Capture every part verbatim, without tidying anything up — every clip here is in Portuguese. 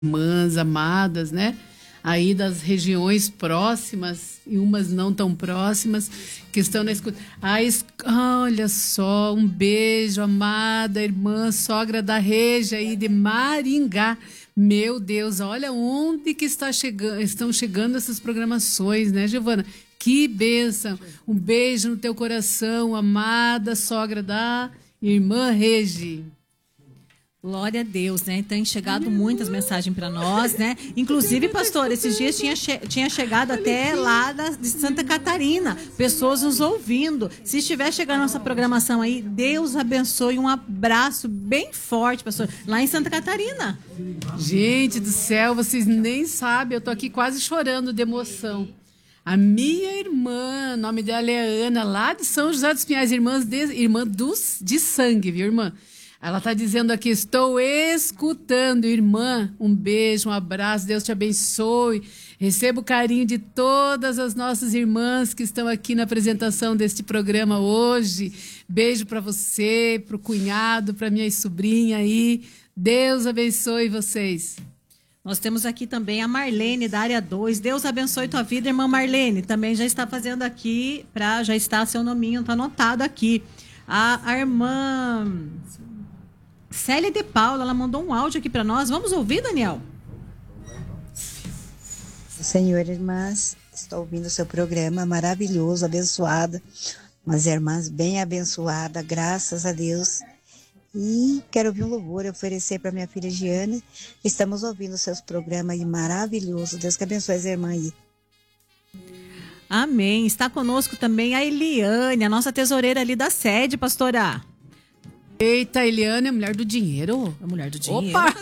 irmãs amadas, né? Aí das regiões próximas e umas não tão próximas que estão na escuta. Ah, es... olha só, um beijo, amada irmã, sogra da Regia aí de Maringá. Meu Deus, olha onde que está chegando, estão chegando essas programações, né, Giovana? Que bênção! Um beijo no teu coração, amada sogra da irmã Regi. Glória a Deus, né? Tem chegado muitas mensagens para nós, né? Inclusive, pastor, esses dias tinha, che tinha chegado até lá da, de Santa Catarina, pessoas nos ouvindo. Se estiver chegando a nossa programação aí, Deus abençoe, um abraço bem forte, pastor, lá em Santa Catarina. Gente do céu, vocês nem sabem, eu tô aqui quase chorando de emoção. A minha irmã, o nome dela é Ana, lá de São José dos Pinhais, irmãs de, irmã dos, de sangue, viu, irmã? Ela está dizendo aqui, estou escutando, irmã, um beijo, um abraço, Deus te abençoe. Receba o carinho de todas as nossas irmãs que estão aqui na apresentação deste programa hoje. Beijo para você, para o cunhado, para minha sobrinha aí. Deus abençoe vocês. Nós temos aqui também a Marlene, da área dois. Deus abençoe tua vida, irmã Marlene. Também já está fazendo aqui, pra, já está seu nominho, está anotado aqui. A, a irmã Célia de Paula, ela mandou um áudio aqui para nós. Vamos ouvir, Daniel? Senhor, irmãs, estou ouvindo o seu programa maravilhoso, abençoada. Umas irmãs bem abençoadas, graças a Deus. E quero ouvir um louvor, oferecer para minha filha Giana. Estamos ouvindo os seus programas aí maravilhoso. Deus que abençoe as irmãs aí. Amém. Está conosco também a Eliane, a nossa tesoureira ali da sede, pastora. Eita, Eliane é mulher do dinheiro. A mulher do dinheiro. Opa!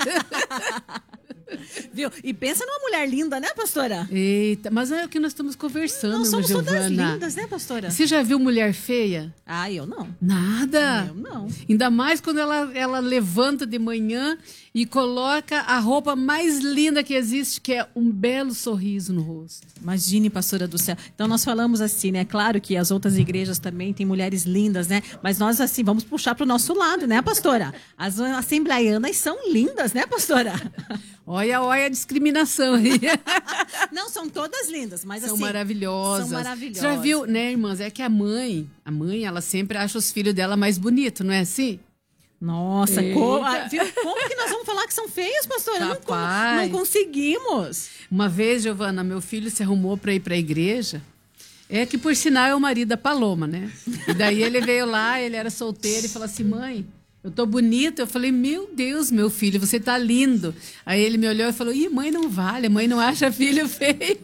Viu? E pensa numa mulher linda, né, pastora? Eita, mas é o que nós estamos conversando, Nós somos Giovana. todas lindas, né, pastora? Você já viu mulher feia? Ah, eu não. Nada. Eu não. Ainda mais quando ela, ela levanta de manhã e coloca a roupa mais linda que existe, que é um belo sorriso no rosto. Imagine, pastora do céu. Então nós falamos assim, né? Claro que as outras igrejas também têm mulheres lindas, né? Mas nós, assim, vamos puxar para o nosso lado, né, pastora? As assembleianas são lindas, né, pastora? Olha, olha a discriminação aí. Não, são todas lindas, mas são assim... maravilhosas. São maravilhosas. Você já viu, né, irmãs? É que a mãe, a mãe, ela sempre acha os filhos dela mais bonitos, não é assim? Nossa, como, como que nós vamos falar que são feios, pastora? Não, não conseguimos. Uma vez, Giovana, meu filho se arrumou para ir para a igreja. É que, por sinal, é o marido da Paloma, né? E daí ele veio lá, ele era solteiro e falou assim, mãe, eu tô bonito. Eu falei, meu Deus, meu filho, você tá lindo. Aí ele me olhou e falou, ih, mãe não vale, mãe não acha filho feio.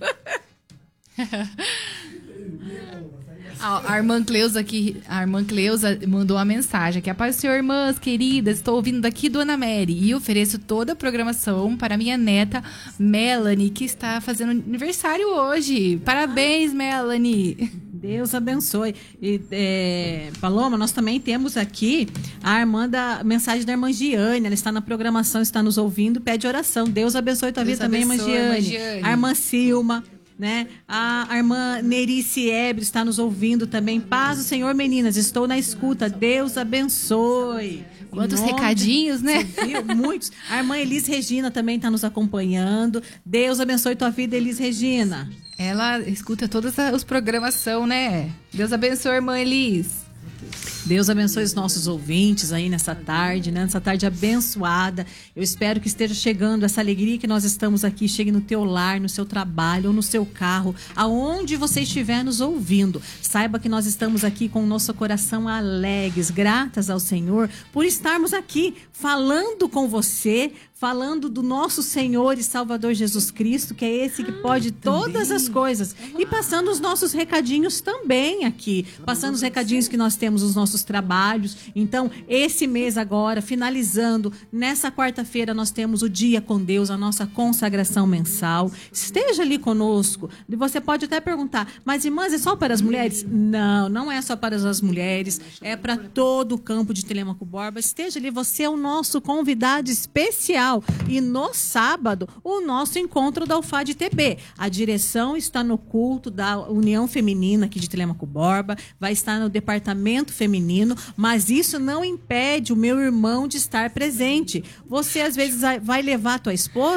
A irmã Cleusa aqui, a irmã Cleusa mandou uma mensagem aqui. A paz do Senhor, irmãs queridas, estou ouvindo daqui do Ana Mary e ofereço toda a programação para minha neta Melanie, que está fazendo aniversário hoje. Parabéns, Melanie. Deus abençoe. E, é, Paloma, nós também temos aqui a irmã da mensagem da irmã Giane. Ela está na programação, está nos ouvindo, pede oração. Deus abençoe tua vida também, irmã Giane. A irmã Silma. Né? A, a irmã Nerice Ebre está nos ouvindo também. Paz do Senhor, meninas, estou na escuta. Deus abençoe. Quantos recadinhos, né? Viu? Muitos. A irmã Elis Regina também está nos acompanhando. Deus abençoe tua vida, Elis Regina. Ela escuta todos os programação, né? Deus abençoe, irmã Elis. Deus abençoe os nossos ouvintes aí nessa tarde, né? Nessa tarde abençoada. Eu espero que esteja chegando essa alegria que nós estamos aqui, chegue no teu lar, no seu trabalho ou no seu carro, aonde você estiver nos ouvindo. Saiba que nós estamos aqui com o nosso coração alegres, gratas ao Senhor por estarmos aqui falando com você, falando do nosso Senhor e Salvador Jesus Cristo, que é esse que pode todas as coisas. E passando os nossos recadinhos também aqui. Passando os recadinhos que nós temos nos nossos trabalhos. Então, esse mês agora, finalizando, nessa quarta-feira nós temos o Dia com Deus, a nossa consagração mensal. Esteja ali conosco. E você pode até perguntar, mas irmãs, é só para as mulheres? Não, não é só para as mulheres. É para todo o campo de Telêmaco Borba. Esteja ali, você é o nosso convidado especial Social. E no sábado, o nosso encontro da U F A D T B. A direção está no culto da União Feminina aqui de Telêmaco Borba, vai estar no departamento feminino, mas isso não impede o meu irmão de estar presente. Você, às vezes, vai levar a tua esposa